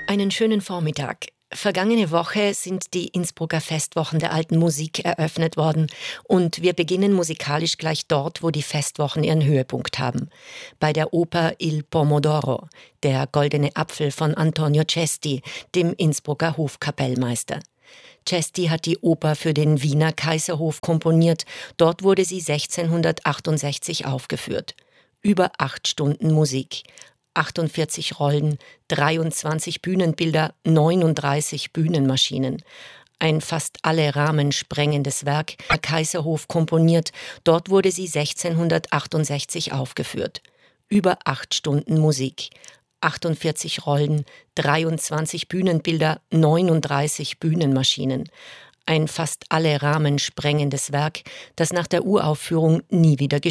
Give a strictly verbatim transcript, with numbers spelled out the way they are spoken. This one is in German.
Einen schönen Vormittag. Vergangene Woche sind die Innsbrucker Festwochen der alten Musik eröffnet worden und wir beginnen musikalisch gleich dort, wo die Festwochen ihren Höhepunkt haben. Bei der Oper Il Pomodoro, der Goldene Apfel von Antonio Cesti, dem Innsbrucker Hofkapellmeister. Cesti hat die Oper für den Wiener Kaiserhof komponiert. Dort wurde sie sechzehnhundertachtundsechzig aufgeführt. Über acht Stunden Musik. achtundvierzig Rollen, dreiundzwanzig Bühnenbilder, neununddreißig Bühnenmaschinen. Ein fast alle Rahmen sprengendes Werk, der Kaiserhof komponiert. Dort wurde sie sechzehnhundertachtundsechzig aufgeführt. Über acht Stunden Musik. achtundvierzig Rollen, dreiundzwanzig Bühnenbilder, neununddreißig Bühnenmaschinen. Ein fast alle Rahmen sprengendes Werk, das nach der Uraufführung nie wieder